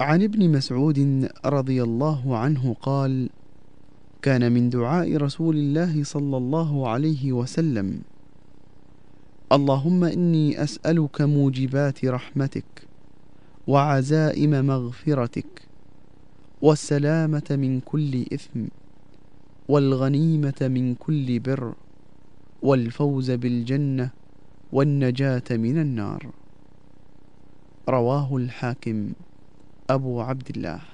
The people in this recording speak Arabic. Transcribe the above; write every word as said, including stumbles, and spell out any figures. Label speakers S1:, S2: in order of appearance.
S1: عن ابن مسعود رضي الله عنه قال: كان من دعاء رسول الله صلى الله عليه وسلم: اللهم إني أسألك موجبات رحمتك وعزائم مغفرتك والسلامة من كل إثم والغنيمة من كل بر والفوز بالجنة والنجاة من النار. رواه الحاكم أبو عبد الله.